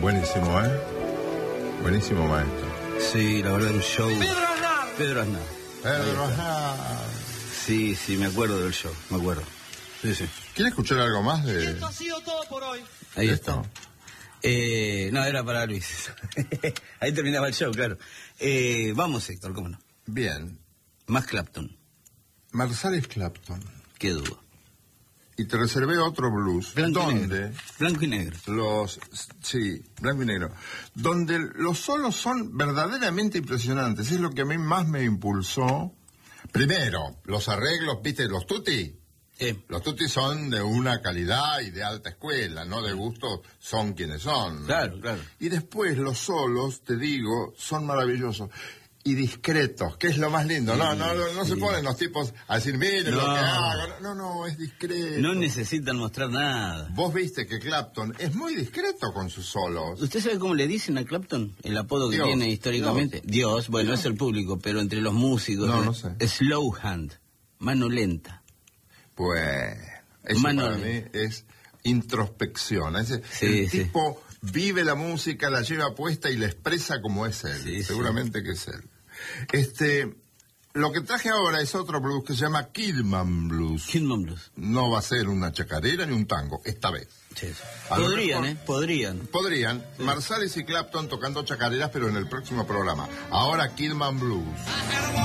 Buenísimo, ¿eh? Buenísimo, maestro. Sí, la verdad, un show. Pedro Aznar. Pedro Aznar. Sí, me acuerdo del show, me acuerdo. Sí. ¿Quiere escuchar algo más de...? Esto ha sido todo por hoy. Ahí ¿De está. esto? No, era para Luis. Ahí terminaba el show, claro. Vamos, Héctor, cómo no. Bien. Más Clapton, Marsalis Clapton. qué duda. Y te reservé otro blues. Blanco y donde negro. Blanco y negro. Sí, blanco y negro. Donde los solos son verdaderamente impresionantes. Es lo que a mí más me impulsó. Primero, los arreglos, ¿viste? Los tutti. Los tutti son de una calidad y de alta escuela, no de gusto, son quienes son. Claro. Y después los solos, te digo, son maravillosos. Y discretos, que es lo más lindo. No se ponen los tipos a decir, miren lo que hago. No, es discreto. No necesitan mostrar nada. Vos viste que Clapton es muy discreto con sus solos. ¿Usted sabe cómo le dicen a Clapton? El apodo que Dios, tiene históricamente. Dios, bueno, es el público, pero entre los músicos. No sé. Slow hand, mano lenta. Pues, eso para mí es introspección. El tipo vive la música, la lleva puesta y la expresa como es él. Seguramente que es él. Lo que traje ahora es otro blues que se llama Kidman Blues. Kidman Blues. No va a ser una chacarera ni un tango, esta vez. Sí. Podrían. Podrían. Sí. Marsalis y Clapton tocando chacareras, pero en el próximo programa. Ahora Kidman Blues.